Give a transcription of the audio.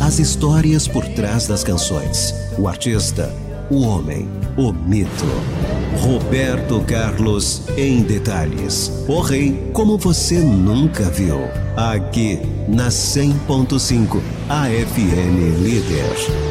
as histórias por trás das canções, o artista, o homem, o mito. Roberto Carlos em detalhes. O rei como você nunca viu. Aqui na 100.5 AFM Líder.